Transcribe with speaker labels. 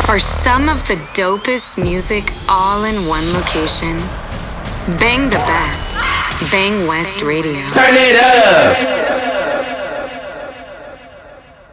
Speaker 1: For some of the dopest music all in one location. Bang the best. Bang West Radio.
Speaker 2: Turn it up.